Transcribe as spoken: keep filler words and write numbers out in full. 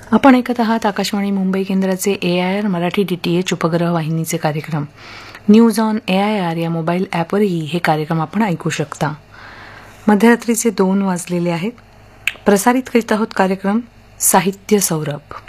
आपण ऐकत आहात आकाशवाणी मुंबई केंद्राचे ए I R Marathi D T H उपग्रह वाहिनीचे कार्यक्रम. News on A I R या मोबाईल ॲपवरही हे कार्यक्रम आपण ऐकू शकता. मध्यरात्रीचे दोन वाजलेले आहेत. प्रसारित करीत आहोत कार्यक्रम साहित्य सौरभ.